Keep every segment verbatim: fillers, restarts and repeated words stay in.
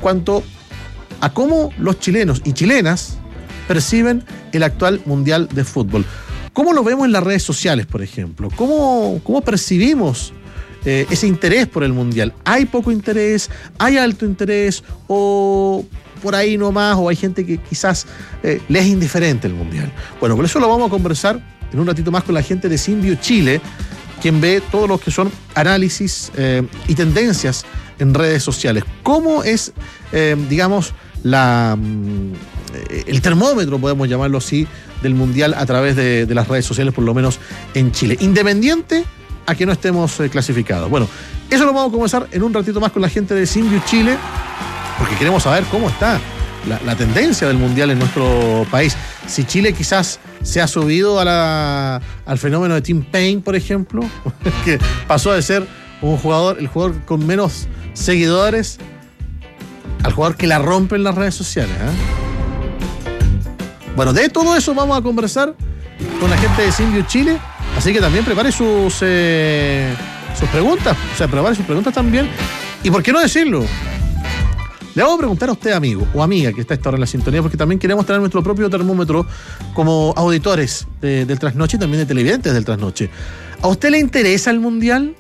cuanto a cómo los chilenos y chilenas perciben el actual Mundial de Fútbol. ¿Cómo lo vemos en las redes sociales, por ejemplo? ¿Cómo, cómo percibimos eh, ese interés por el Mundial? ¿Hay poco interés? ¿Hay alto interés? ¿O por ahí nomás? ¿O hay gente que quizás eh, le es indiferente el Mundial? Bueno, por eso lo vamos a conversar en un ratito más con la gente de Symbio Chile, quien ve todos los que son análisis eh, y tendencias en redes sociales. ¿Cómo es, eh, digamos, la, el termómetro, podemos llamarlo así, del Mundial a través de, de las redes sociales, por lo menos en Chile, independiente a que no estemos eh, clasificados? Bueno, eso lo vamos a conversar en un ratito más con la gente de Symbio Chile, porque queremos saber cómo está la, la tendencia del Mundial en nuestro país. Si Chile quizás se ha subido a la, al fenómeno de Tim Payne, por ejemplo, que pasó de ser un jugador, el jugador con menos seguidores, al jugador que la rompe en las redes sociales, ¿eh? Bueno, de todo eso vamos a conversar con la gente de Symbio Chile, así que también prepare sus, eh, sus preguntas, o sea, prepare sus preguntas también, y por qué no decirlo, le vamos a preguntar a usted, amigo o amiga que está a esta hora en la sintonía, porque también queremos tener nuestro propio termómetro como auditores de, del Trasnoche y también de televidentes del Trasnoche. ¿A usted le interesa el Mundial?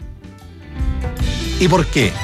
¿Y por qué?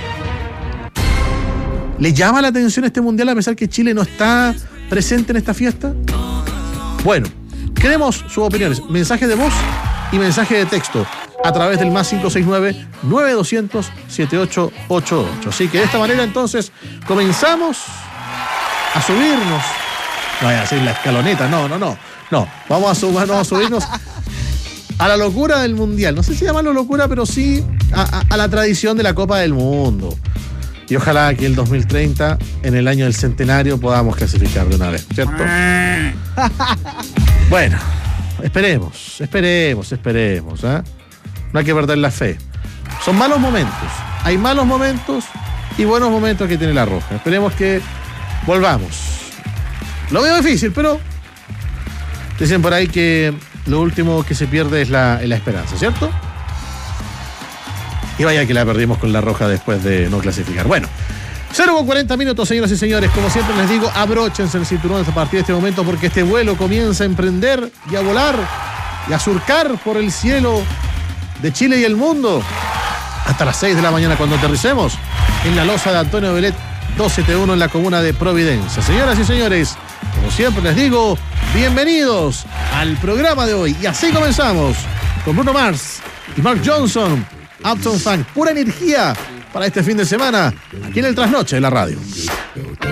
¿Le llama la atención este Mundial a pesar que Chile no está presente en esta fiesta? Bueno, queremos sus opiniones, mensaje de voz y mensaje de texto a través del más cinco seis nueve, nueve dos cero cero, siete ocho ocho ocho. Así que de esta manera entonces comenzamos a subirnos. No voy a decir la escaloneta, no, no, no. No, vamos a, sub- vamos a subirnos a la locura del Mundial. No sé si llamarlo locura, pero sí a, a, a la tradición de la Copa del Mundo. Y ojalá que el dos mil treinta, en el año del centenario, podamos clasificar de una vez, ¿cierto? Bueno, esperemos, esperemos, esperemos, ¿eh? No hay que perder la fe. Son malos momentos. Hay malos momentos y buenos momentos que tiene la Roja. Esperemos que volvamos. Lo veo difícil, pero dicen por ahí que lo último que se pierde es la, es la esperanza, ¿cierto? Y vaya que la perdimos con la Roja después de no clasificar. Bueno, cero con cuarenta minutos, señoras y señores. Como siempre les digo, abróchense el cinturón a partir de este momento, porque este vuelo comienza a emprender y a volar y a surcar por el cielo de Chile y el mundo hasta las seis de la mañana, cuando aterricemos en la losa de Antonio Belet doscientos setenta y uno en la comuna de Providencia. Señoras y señores, como siempre les digo, bienvenidos al programa de hoy. Y así comenzamos con Bruno Mars y Mark Johnson, Uptown Funk, pura energía para este fin de semana aquí en el Trasnoche de la radio.